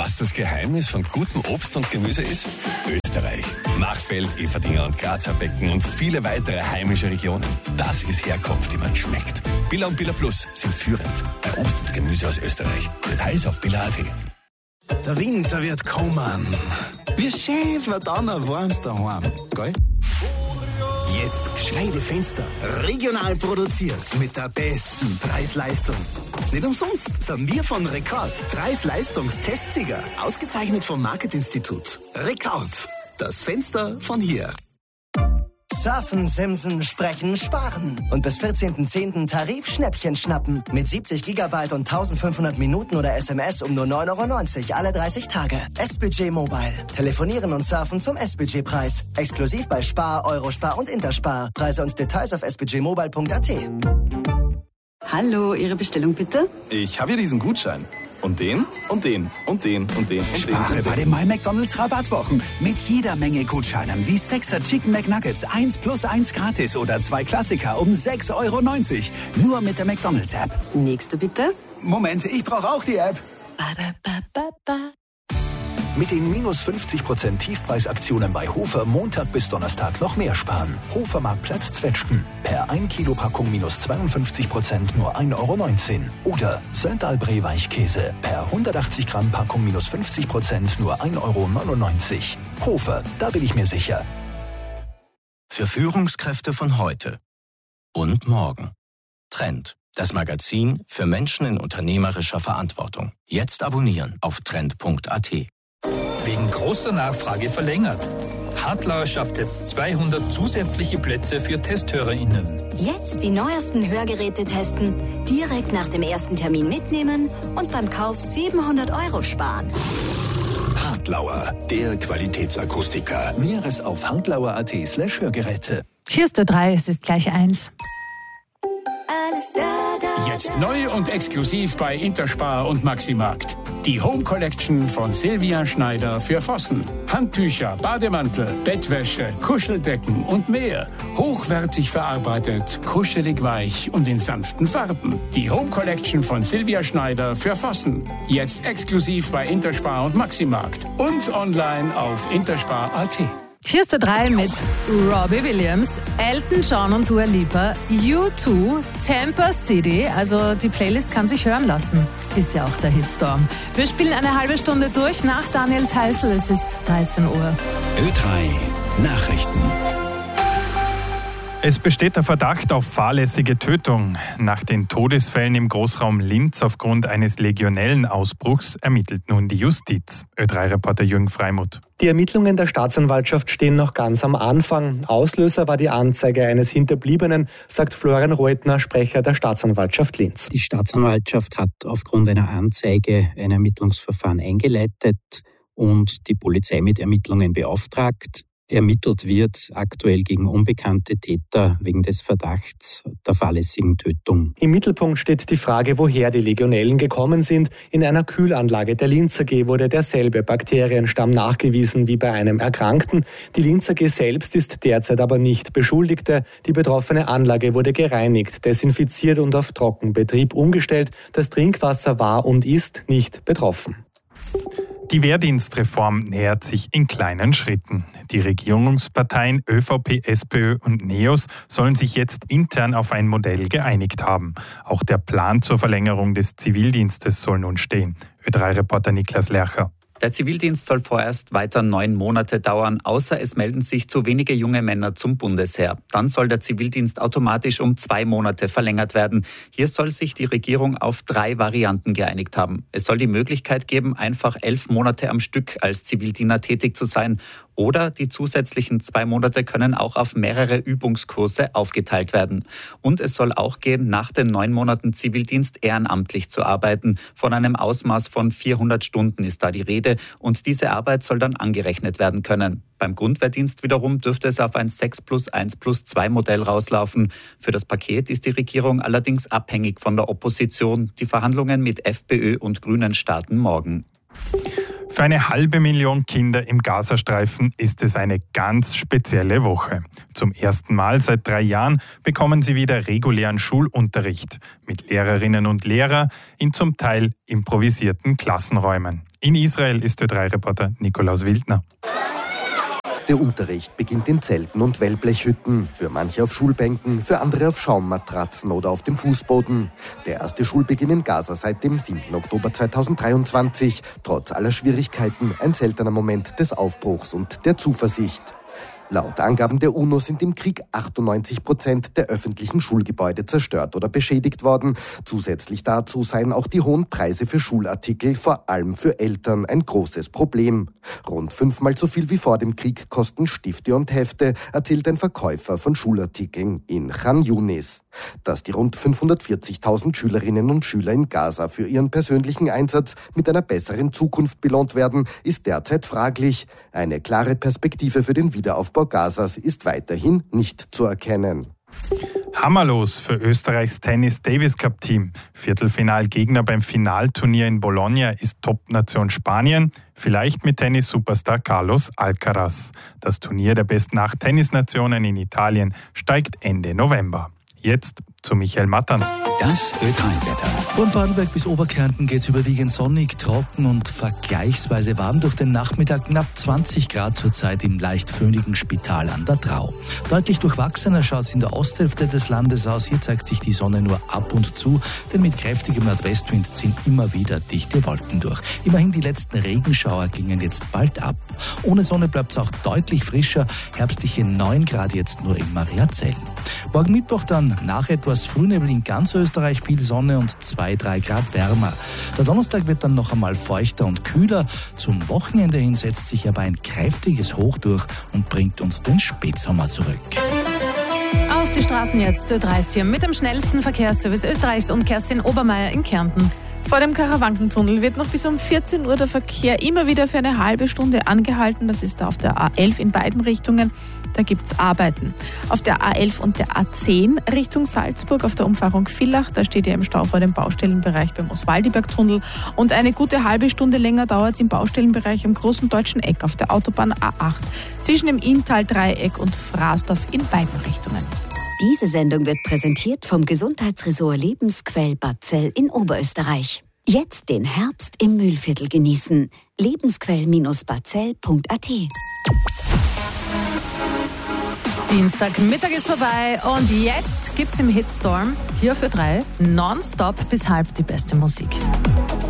Was das Geheimnis von gutem Obst und Gemüse ist? Österreich. Machfeld, Everdinger und Grazer Becken und viele weitere heimische Regionen. Das ist Herkunft, die man schmeckt. Billa und Billa Plus sind führend bei Obst und Gemüse aus Österreich. Details auf billa.at. Der Winter wird kommen. Wie schön wird dann ein warmes daheim, gell? Jetzt gescheite Fenster. Regional produziert mit der besten Preis-Leistung. Nicht umsonst sind wir von Rekord Preis-Leistungstestsieger. Ausgezeichnet vom Marketinstitut. Rekord. Das Fenster von hier. Surfen, Simsen, Sprechen, Sparen. Und bis 14.10. Tarif-Schnäppchen schnappen. Mit 70 GB und 1500 Minuten oder SMS um nur 9,90 € alle 30 Tage. S-Budget Mobile. Telefonieren und surfen zum S-Budget-Preis. Exklusiv bei Spar, Eurospar und Interspar. Preise und Details auf sbudgetmobile.at. Hallo, Ihre Bestellung bitte? Ich habe hier diesen Gutschein. Und den, und den, und den, und den, und den. Spare bei den My McDonald's Rabattwochen. Mit jeder Menge Gutscheinen wie 6er Chicken McNuggets 1+1 gratis oder 2 Klassiker um 6,90 €. Nur mit der McDonald's App. Nächste bitte. Moment, ich brauche auch die App. Mit den minus 50% Tiefpreisaktionen bei Hofer Montag bis Donnerstag noch mehr sparen. Hofermarktplatz Zwetschgen. Per 1 Kilo Packung minus 52% nur 1,19 € Oder Söntalbree Weichkäse. Per 180 Gramm Packung minus 50% nur 1,99 €. Hofer, da bin ich mir sicher. Für Führungskräfte von heute und morgen. Trend, das Magazin für Menschen in unternehmerischer Verantwortung. Jetzt abonnieren auf trend.at. Wegen großer Nachfrage verlängert. Hartlauer schafft jetzt 200 zusätzliche Plätze für TesthörerInnen. Jetzt die neuesten Hörgeräte testen, direkt nach dem ersten Termin mitnehmen und beim Kauf 700 € sparen. Hartlauer, der Qualitätsakustiker. Mehres auf hartlauer.at/Hörgeräte. Hier ist Ö3, es ist gleich 1. Jetzt neu und exklusiv bei Interspar und Maximarkt. Die Home Collection von Silvia Schneider für Vossen. Handtücher, Bademantel, Bettwäsche, Kuscheldecken und mehr. Hochwertig verarbeitet, kuschelig weich und in sanften Farben. Die Home Collection von Silvia Schneider für Vossen. Jetzt exklusiv bei Interspar und Maximarkt. Und online auf interspar.at. Hier ist Ö3 mit Robbie Williams, Elton John und Dua Lipa, U2, Tampa City, also die Playlist kann sich hören lassen. Ist ja auch der Hitstorm. Wir spielen eine halbe Stunde durch nach Daniel Theißl, es ist 13 Uhr. Ö3 Nachrichten. Es besteht der Verdacht auf fahrlässige Tötung. Nach den Todesfällen im Großraum Linz aufgrund eines Legionellenausbruchs ermittelt nun die Justiz. Ö3-Reporter Jürgen Freimuth. Die Ermittlungen der Staatsanwaltschaft stehen noch ganz am Anfang. Auslöser war die Anzeige eines Hinterbliebenen, sagt Florian Reutner, Sprecher der Staatsanwaltschaft Linz. Die Staatsanwaltschaft hat aufgrund einer Anzeige ein Ermittlungsverfahren eingeleitet und die Polizei mit Ermittlungen beauftragt. Ermittelt wird aktuell gegen unbekannte Täter wegen des Verdachts der fahrlässigen Tötung. Im Mittelpunkt steht die Frage, woher die Legionellen gekommen sind. In einer Kühlanlage der Linz AG wurde derselbe Bakterienstamm nachgewiesen wie bei einem Erkrankten. Die Linz AG selbst ist derzeit aber nicht Beschuldigte. Die betroffene Anlage wurde gereinigt, desinfiziert und auf Trockenbetrieb umgestellt. Das Trinkwasser war und ist nicht betroffen. Die Wehrdienstreform nähert sich in kleinen Schritten. Die Regierungsparteien ÖVP, SPÖ und NEOS sollen sich jetzt intern auf ein Modell geeinigt haben. Auch der Plan zur Verlängerung des Zivildienstes soll nun stehen. Ö3-Reporter Niklas Lercher. Der Zivildienst soll vorerst weiter 9 Monate dauern, außer es melden sich zu wenige junge Männer zum Bundesheer. Dann soll der Zivildienst automatisch um 2 Monate verlängert werden. Hier soll sich die Regierung auf 3 Varianten geeinigt haben. Es soll die Möglichkeit geben, einfach 11 Monate am Stück als Zivildiener tätig zu sein. Oder die zusätzlichen 2 Monate können auch auf mehrere Übungskurse aufgeteilt werden. Und es soll auch gehen, nach den 9 Monaten Zivildienst ehrenamtlich zu arbeiten. Von einem Ausmaß von 400 Stunden ist da die Rede. Und diese Arbeit soll dann angerechnet werden können. Beim Grundwehrdienst wiederum dürfte es auf ein 6+1+2 Modell rauslaufen. Für das Paket ist die Regierung allerdings abhängig von der Opposition. Die Verhandlungen mit FPÖ und Grünen starten morgen. Für eine 500.000 Kinder im Gazastreifen ist es eine ganz spezielle Woche. Zum ersten Mal seit 3 Jahren bekommen sie wieder regulären Schulunterricht mit Lehrerinnen und Lehrern in zum Teil improvisierten Klassenräumen. In Israel ist Ö3-Reporter Nikolaus Wildner. Der Unterricht beginnt in Zelten und Wellblechhütten, für manche auf Schulbänken, für andere auf Schaummatratzen oder auf dem Fußboden. Der erste Schulbeginn in Gaza seit dem 7. Oktober 2023. Trotz aller Schwierigkeiten ein seltener Moment des Aufbruchs und der Zuversicht. Laut Angaben der UNO sind im Krieg 98% der öffentlichen Schulgebäude zerstört oder beschädigt worden. Zusätzlich dazu seien auch die hohen Preise für Schulartikel, vor allem für Eltern, ein großes Problem. Rund 5-mal so viel wie vor dem Krieg kosten Stifte und Hefte, erzählt ein Verkäufer von Schulartikeln in Khan Yunis. Dass die rund 540.000 Schülerinnen und Schüler in Gaza für ihren persönlichen Einsatz mit einer besseren Zukunft belohnt werden, ist derzeit fraglich. Eine klare Perspektive für den Wiederaufbau Gazas ist weiterhin nicht zu erkennen. Hammerlos für Österreichs Tennis-Davis-Cup-Team. Viertelfinalgegner beim Finalturnier in Bologna ist Top-Nation Spanien, vielleicht mit Tennis-Superstar Carlos Alcaraz. Das Turnier der besten 8 Tennisnationen in Italien steigt Ende November. Jetzt zu Michael Mattern. Das Ö3-Wetter. Von Vorarlberg bis Oberkärnten geht es überwiegend sonnig, trocken und vergleichsweise warm. Durch den Nachmittag knapp 20 Grad zurzeit im leicht föhnigen Spital an der Drau. Deutlich durchwachsener schaut es in der Osthälfte des Landes aus. Hier zeigt sich die Sonne nur ab und zu, denn mit kräftigem Nordwestwind ziehen immer wieder dichte Wolken durch. Immerhin die letzten Regenschauer klingen jetzt bald ab. Ohne Sonne bleibt es auch deutlich frischer. Herbstliche 9 Grad jetzt nur in Mariazell. Morgen Mittwoch dann nach etwas Frühnebel in ganz Österreich viel Sonne und 2-3 Grad wärmer. Der Donnerstag wird dann noch einmal feuchter und kühler. Zum Wochenende hin setzt sich aber ein kräftiges Hoch durch und bringt uns den Spätsommer zurück. Auf die Straßen jetzt, Ö3 ist hier mit dem schnellsten Verkehrsservice Österreichs und Kerstin Obermeier in Kärnten. Vor dem Karawankentunnel wird noch bis um 14 Uhr der Verkehr immer wieder für eine halbe Stunde angehalten. Das ist auf der A11 in beiden Richtungen. Da gibt's Arbeiten. Auf der A11 und der A10 Richtung Salzburg auf der Umfahrung Villach, da steht ihr im Stau vor dem Baustellenbereich beim Oswaldiberg-Tunnel. Und eine gute halbe Stunde länger dauert es im Baustellenbereich am Großen Deutschen Eck auf der Autobahn A8 zwischen dem Inntal-Dreieck und Fraßdorf in beiden Richtungen. Diese Sendung wird präsentiert vom Gesundheitsressort Lebensquell Bad Zell in Oberösterreich. Jetzt den Herbst im Mühlviertel genießen. lebensquell-badzell.at. Dienstagmittag ist vorbei und jetzt gibt's im Hitstorm hier für Ö3 nonstop bis halb die beste Musik.